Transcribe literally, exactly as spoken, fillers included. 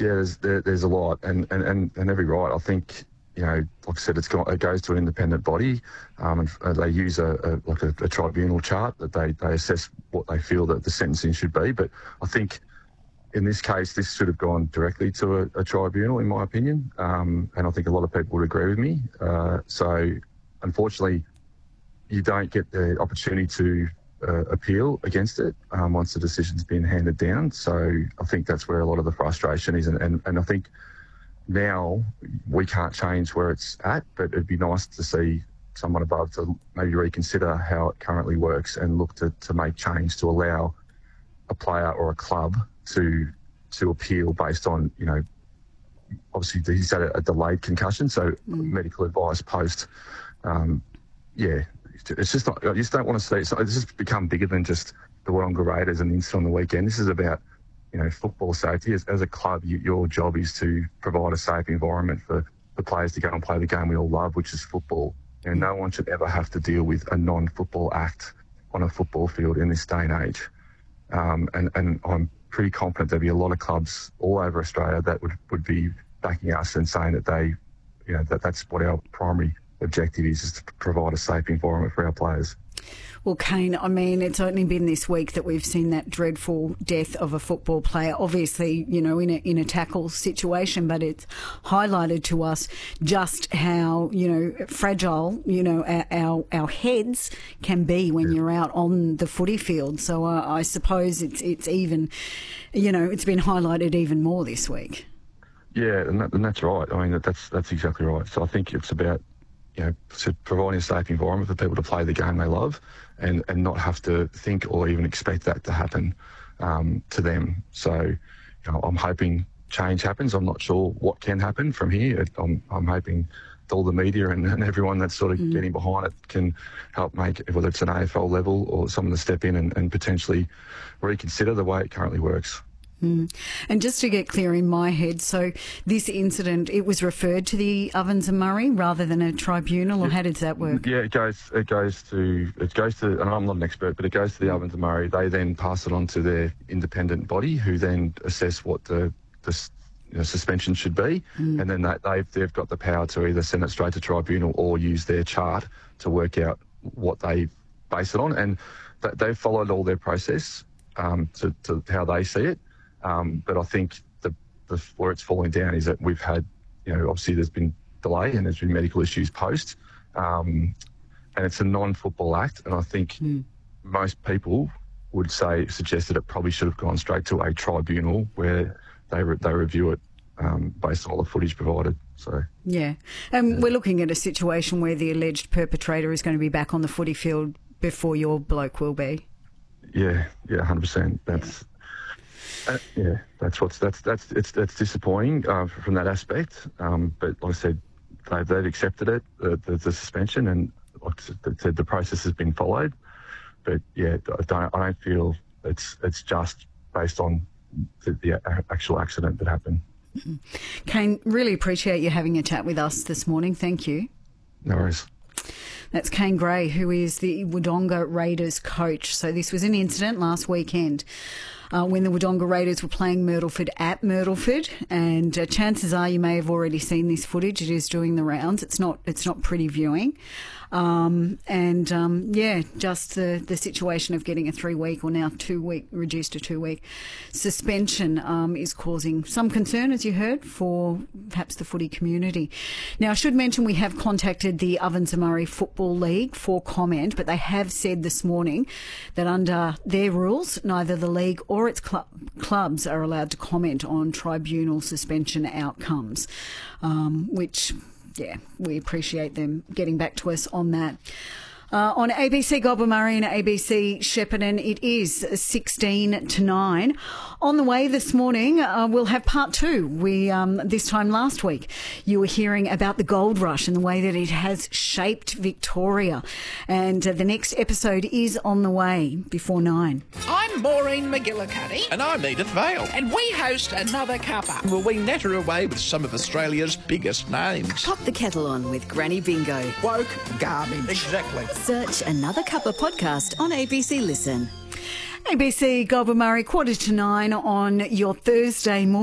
Yeah, there's, there, there's a lot, and, and, and, and every right. I think, you know, like I said, it's got, it goes to an independent body, um, and uh, they use a, a like a, a tribunal chart that they, they assess what they feel that the sentencing should be. But I think in this case, this should have gone directly to a, a tribunal, in my opinion, um, and I think a lot of people would agree with me. Uh, so, unfortunately, you don't get the opportunity to uh, appeal against it um, once the decision's been handed down. So I think that's where a lot of the frustration is, and, and, and I think now we can't change where it's at, but it'd be nice to see someone above to maybe reconsider how it currently works and look to, to make change to allow a player or a club to to appeal based on, you know, obviously he's had a, a delayed concussion, so mm. medical advice post. Um, yeah, it's just not, I just don't want to see, it's, not, it's just become bigger than just the Wodonga Raiders and the incident on the weekend. This is about, you know, football safety. As, as a club, you, your job is to provide a safe environment for the players to go and play the game we all love, which is football. And no one should ever have to deal with a non-football act on a football field in this day and age. Um, and, and I'm pretty confident there'll be a lot of clubs all over Australia that would, would be backing us and saying that they, you know, that that's what our primary objective is, is to provide a safe environment for our players. Well, Kane, I mean, it's only been this week that we've seen that dreadful death of a football player, obviously, you know, in a, in a tackle situation, but it's highlighted to us just how, you know, fragile, you know, our our, our heads can be when you're out on the footy field. So uh, I suppose it's it's even, you know, it's been highlighted even more this week. Yeah, and, that, and that's right. I mean, that, that's that's exactly right. So I think it's about, you know, to providing a safe environment for people to play the game they love and, and not have to think or even expect that to happen um, to them. So, you know, I'm hoping change happens. I'm not sure what can happen from here. I'm, I'm hoping all the media and, and everyone that's sort of mm. getting behind it can help make, whether it's an A F L level or someone to step in and, and potentially reconsider the way it currently works. Mm. And just to get clear in my head, so this incident, it was referred to the Ovens and Murray rather than a tribunal, or how does that work? Yeah, it goes it goes to it goes to, and I'm not an expert, but it goes to the Ovens and Murray. They then pass it on to their independent body, who then assess what the the you know, suspension should be, mm. and then that they've they've got the power to either send it straight to tribunal or use their chart to work out what they base it on, and th- they've followed all their process um, to, to how they see it. Um, but I think the, the where it's falling down is that we've had, you know, obviously there's been delay and there's been medical issues post, um, and it's a non-football act. And I think mm. most people would say suggest that it probably should have gone straight to a tribunal where they re- they review it um, based on all the footage provided. So yeah, and um, yeah. we're looking at a situation where the alleged perpetrator is going to be back on the footy field before your bloke will be. Yeah, yeah, one hundred percent. That's. Yeah. Uh, yeah, that's what's that's that's it's that's disappointing uh, from that aspect. Um, but like I said, they've, they've accepted it, uh, the, the suspension, and like I said, the process has been followed. But yeah, I don't I don't feel it's it's just based on the, the actual accident that happened. Mm-hmm. Kane, really appreciate you having a chat with us this morning. Thank you. No worries. That's Kane Gray, who is the Wodonga Raiders coach. So this was an incident last weekend uh, when the Wodonga Raiders were playing Myrtleford at Myrtleford, and uh, chances are you may have already seen this footage. It is doing the rounds. It's not it's not pretty viewing. Um, and, um, yeah, just the, the situation of getting a three-week or now two-week, reduced to two-week suspension um, is causing some concern, as you heard, for perhaps the footy community. Now, I should mention we have contacted the Ovens and Murray Football League for comment, but they have said this morning that under their rules, neither the league or its cl- clubs are allowed to comment on tribunal suspension outcomes, um, which... yeah, we appreciate them getting back to us on that. Uh, on A B C Goulburn-Murray and A B C Shepparton, it is sixteen to nine. On the way this morning, uh, we'll have part two. We um, this time last week, you were hearing about the gold rush and the way that it has shaped Victoria. And uh, the next episode is on the way before nine. I'm Maureen McGillicuddy. And I'm Edith Vale. And we host Another Cuppa. Well, we natter away with some of Australia's biggest names. Pop the kettle on with Granny Bingo. Woke garbage. Exactly. Search Another Cuppa podcast on A B C Listen. A B C Goulburn-Murray, quarter to nine on your Thursday morning.